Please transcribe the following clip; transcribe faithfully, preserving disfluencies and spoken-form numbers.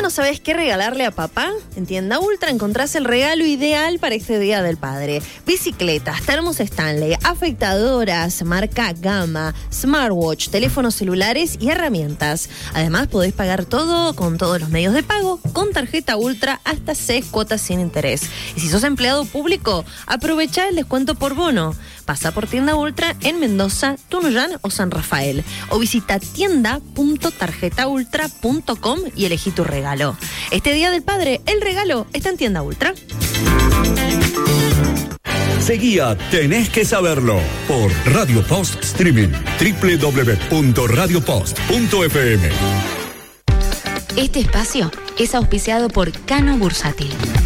no sabés qué regalarle a papá? En Tienda Ultra encontrás el regalo ideal para este Día del Padre. Bicicletas, termos Stanley, afeitadoras, marca Gama, smartwatch, teléfonos celulares y herramientas. Además, podés pagar todo con todos los medios de pago, con tarjeta Ultra hasta seis cuotas sin interés. Y si sos empleado público, aprovechá el descuento por bono. Pasa por Tienda Ultra en Mendoza, Tunuyán o San Rafael. O visita tienda punto tarjeta ultra punto com y elegí tu regalo. Este Día del Padre, el regalo está en Tienda Ultra. Seguí a Tenés que Saberlo por Radio Post Streaming, doble u doble u doble u punto radio post punto efe eme. Este espacio es auspiciado por Cano Bursátil.